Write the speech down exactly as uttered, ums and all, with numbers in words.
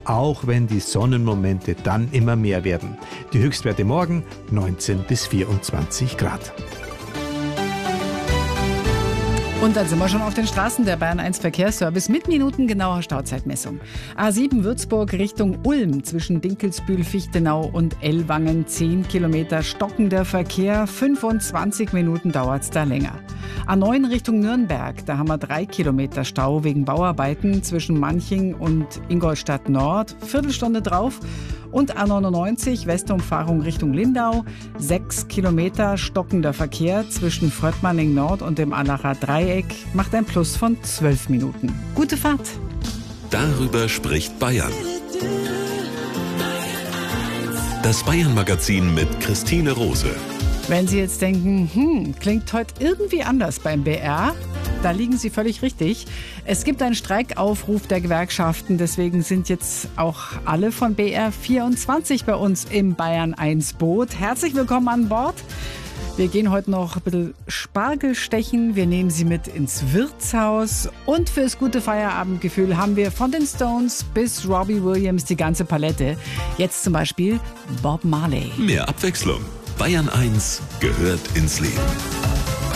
auch wenn die Sonnenmomente dann immer mehr werden. Die Höchstwerte morgen neunzehn bis vierundzwanzig Grad. Und dann sind wir schon auf den Straßen. Der Bayern eins Verkehrsservice mit minutengenauer Stauzeitmessung. A sieben Würzburg Richtung Ulm zwischen Dinkelsbühl, Fichtenau und Ellwangen. zehn Kilometer stockender Verkehr. fünfundzwanzig Minuten dauert es da länger. A neun Richtung Nürnberg. Da haben wir drei Kilometer Stau wegen Bauarbeiten zwischen Manching und Ingolstadt Nord. Viertelstunde drauf. Und A neunundneunzig Westumfahrung Richtung Lindau. Sechs Kilometer stockender Verkehr zwischen Fröttmanning Nord und dem Allacher Dreieck macht ein Plus von zwölf Minuten. Gute Fahrt. Darüber spricht Bayern. Das Bayern-Magazin mit Christine Rose. Wenn Sie jetzt denken, hm, klingt heute irgendwie anders beim B R, da liegen Sie völlig richtig. Es gibt einen Streikaufruf der Gewerkschaften, deswegen sind jetzt auch alle von B R vierundzwanzig bei uns im Bayern eins Boot. Herzlich willkommen an Bord. Wir gehen heute noch ein bisschen Spargel stechen. Wir nehmen Sie mit ins Wirtshaus. Und fürs gute Feierabendgefühl haben wir von den Stones bis Robbie Williams die ganze Palette. Jetzt zum Beispiel Bob Marley. Mehr Abwechslung. Bayern eins gehört ins Leben.